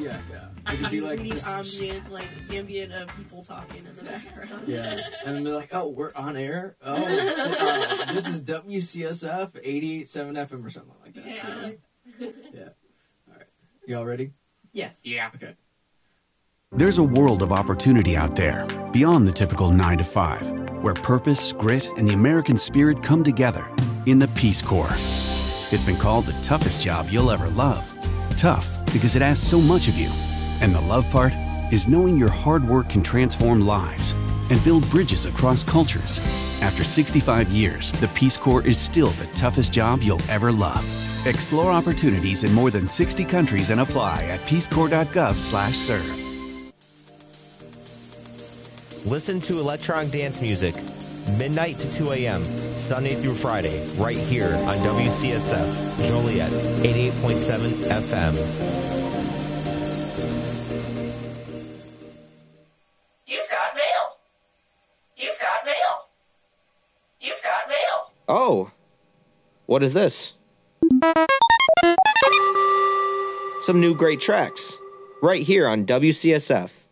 Yeah. I'm It'd be like reading this- ambient of people talking in the background. Yeah, and they're like, "Oh, we're on air. Oh, this is WCSF 88.7 FM or something like that." Yeah. All right, y'all ready? Yes. Yeah. Okay. There's a world of opportunity out there beyond the typical 9 to 5, where purpose, grit, and the American spirit come together in the Peace Corps. It's been called the toughest job you'll ever love. Tough because it asks so much of you. And the love part is knowing your hard work can transform lives and build bridges across cultures. After 65 years, the Peace Corps is still the toughest job you'll ever love. Explore opportunities in more than 60 countries and apply at peacecorps.gov/serve. Listen to electronic dance music, midnight to 2 a.m., Sunday through Friday, right here on WCSF, Joliet, 88.7 FM. You've got mail. You've got mail. You've got mail. Oh, what is this? Some new great tracks, right here on WCSF.